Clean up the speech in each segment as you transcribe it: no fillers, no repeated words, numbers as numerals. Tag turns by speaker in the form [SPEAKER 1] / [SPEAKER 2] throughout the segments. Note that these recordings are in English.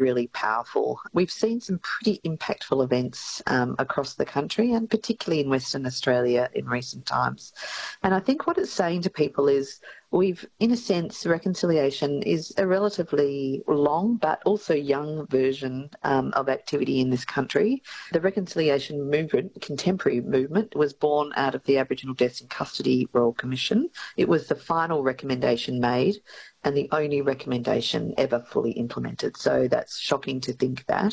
[SPEAKER 1] really powerful. We've seen some pretty impactful events across the country and particularly in Western Australia in recent times. And I think what it's saying to people is in a sense, reconciliation is a relatively long but also young version of activity in this country. The reconciliation movement, contemporary movement, was born out of the Aboriginal Deaths in Custody Royal Commission. It was the final recommendation made and the only recommendation ever fully implemented. So that's shocking to think that.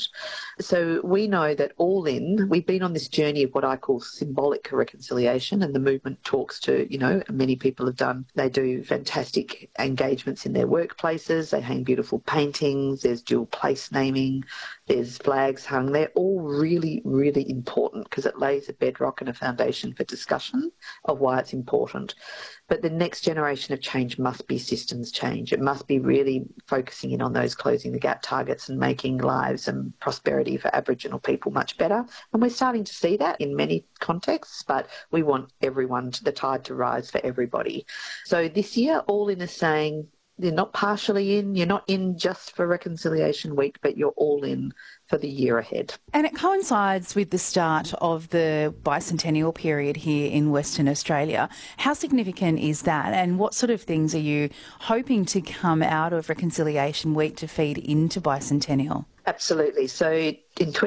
[SPEAKER 1] So we know that all in, we've been on this journey of what I call symbolic reconciliation, and the movement talks to, many people they do fantastic engagements in their workplaces, they hang beautiful paintings, there's dual place naming, there's flags hung. They're all really, really important because it lays a bedrock and a foundation for discussion of why it's important. But the next generation of change must be systems change. It must be really focusing in on those closing the gap targets and making lives and prosperity for Aboriginal people much better. And we're starting to see that in many contexts, but we want the tide to rise for everybody. So this year, All In is saying, you're not partially in, you're not in just for Reconciliation Week, but you're all in for the year ahead.
[SPEAKER 2] And it coincides with the start of the bicentennial period here in Western Australia. How significant is that, and what sort of things are you hoping to come out of Reconciliation Week to feed into bicentennial?
[SPEAKER 1] Absolutely. So in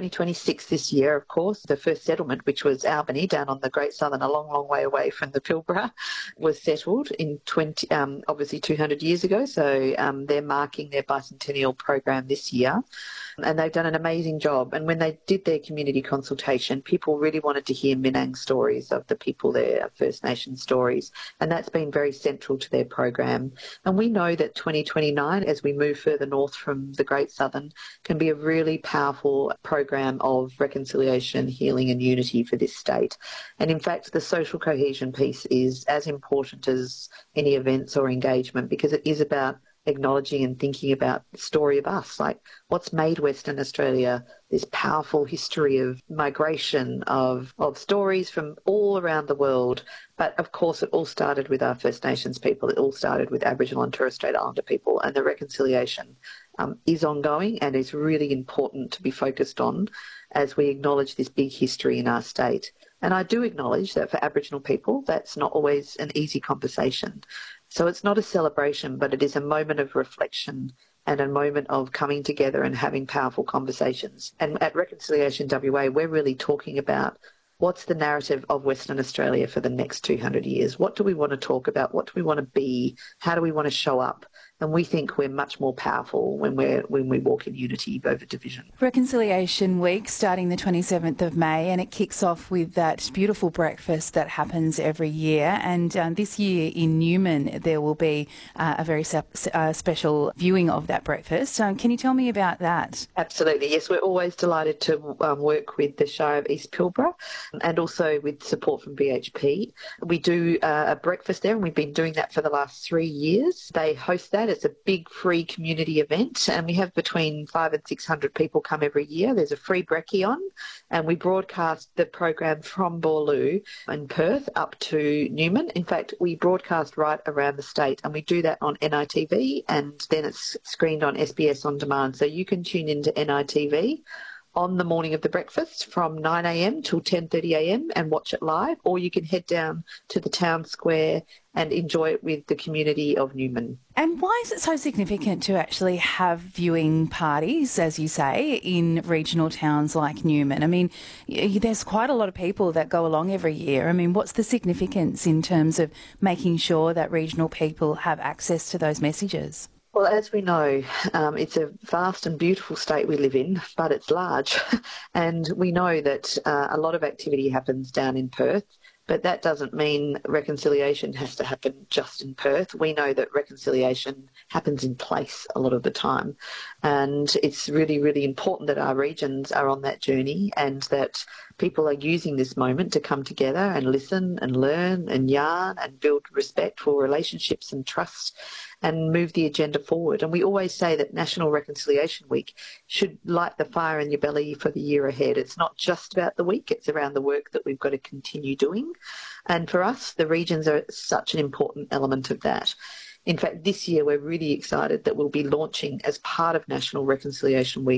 [SPEAKER 1] 2026 this year, of course, the first settlement, which was Albany down on the Great Southern, a long, long way away from the Pilbara, was settled in obviously 200 years ago. So they're marking their bicentennial program this year. And they've done an amazing job. And when they did their community consultation, people really wanted to hear Minang stories of the people there, First Nation stories. And that's been very central to their program. And we know that 2029, as we move further north from the Great Southern, can be a really powerful program of reconciliation, healing and unity for this state. And in fact, the social cohesion piece is as important as any events or engagement, because it is about acknowledging and thinking about the story of us, like what's made Western Australia this powerful history of migration, of stories from all around the world. But of course, it all started with our First Nations people. It all started with Aboriginal and Torres Strait Islander people, and the reconciliation is ongoing and is really important to be focused on as we acknowledge this big history in our state. And I do acknowledge that for Aboriginal people, that's not always an easy conversation. So it's not a celebration, but it is a moment of reflection and a moment of coming together and having powerful conversations. And at Reconciliation WA, we're really talking about what's the narrative of Western Australia for the next 200 years? What do we want to talk about? What do we want to be? How do we want to show up? And we think we're much more powerful when we walk in unity over division.
[SPEAKER 2] Reconciliation Week starting the 27th of May, and it kicks off with that beautiful breakfast that happens every year. And this year in Newman, there will be a very special viewing of that breakfast. Can you tell me about that?
[SPEAKER 1] Absolutely. Yes, we're always delighted to work with the Shire of East Pilbara and also with support from BHP. We do a breakfast there, and we've been doing that for the last 3 years. They host that. It's a big free community event, and we have between 500 and 600 people come every year. There's a free brekkie on, and we broadcast the program from Boorloo in Perth up to Newman. In fact, we broadcast right around the state, and we do that on NITV, and then it's screened on SBS On Demand. So you can tune into NITV on the morning of the breakfast from 9 a.m. till 10:30 a.m. and watch it live, or you can head down to the town square and enjoy it with the community of Newman.
[SPEAKER 2] And why is it so significant to actually have viewing parties, as you say, in regional towns like Newman? I mean, there's quite a lot of people that go along every year. I mean, what's the significance in terms of making sure that regional people have access to those messages?
[SPEAKER 1] Well, as we know, it's a vast and beautiful state we live in, but it's large. And we know that a lot of activity happens down in Perth, but that doesn't mean reconciliation has to happen just in Perth. We know that reconciliation happens in place a lot of the time. And it's really, really important that our regions are on that journey and that people are using this moment to come together and listen and learn and yarn and build respect for relationships and trust and move the agenda forward. And we always say that National Reconciliation Week should light the fire in your belly for the year ahead. It's not just about the week, it's around the work that we've got to continue doing. And for us, the regions are such an important element of that. In fact, this year we're really excited that we'll be launching, as part of National Reconciliation Week,